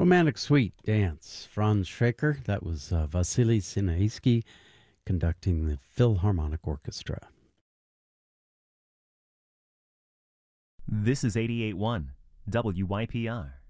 Romantic Sweet Dance, Franz Schreker. That was Vasily Sinaisky conducting the Philharmonic Orchestra. This is 88.1 WYPR.